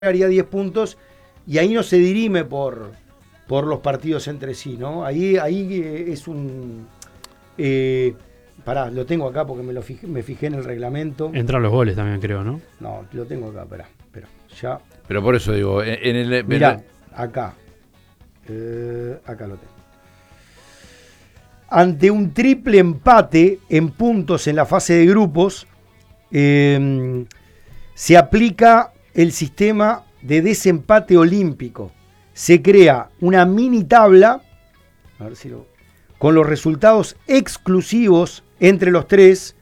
haría 10 puntos y ahí no se dirime por los partidos entre sí, ¿no? Ahí es un... pará, lo tengo acá porque me fijé en el reglamento. Entran los goles también, creo, ¿no? No, lo tengo acá, espera, ya. Pero por eso digo, en el... Mirá, acá. Acá lo tengo. Ante un triple empate en puntos en la fase de grupos, se aplica el sistema de desempate olímpico. Se crea una mini tabla, a ver si con los resultados exclusivos entre los tres,